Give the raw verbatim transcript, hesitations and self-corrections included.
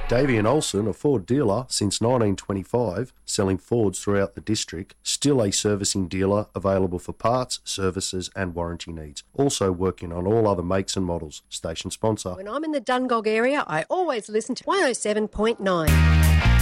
Davey and Olsen, a Ford dealer since nineteen twenty-five, selling Fords throughout the district, still a servicing dealer available for parts, services and warranty needs. Also working on all other makes and models. Station sponsor. When I'm in the Dungog area, I always listen to one oh seven point nine.